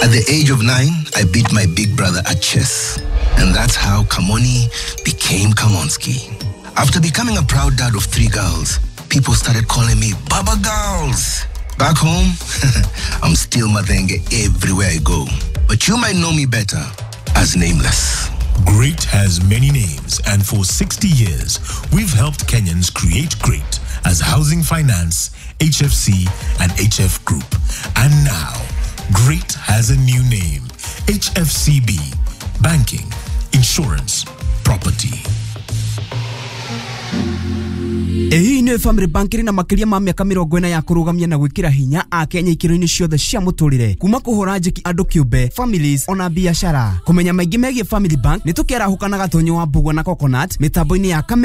At the age of 9, I beat my big brother at chess. And that's how Kamoni became Kamonski. After becoming a proud dad of 3 girls, people started calling me Baba Girls. Back home, I'm still Madenge everywhere I go. But you might know me better as Nameless. Great has many names, and for 60 years, we've helped Kenyans create great as Housing Finance, HFC, and HF Group. And now, great has a new name, HFCB, Banking, Insurance, Property. Hii ni Family Banking na makiria ma miaka 40 ya kurugamia na gwikira hinya a Kenya ikiro-ini ciothe cia muturire kuma kuhura njiki andu kiumbe families ona biashara. Kumenya maingi megie Family Bank ni tukera hukana gatonyo wa Mbugua na Coconut mitambo-ini ya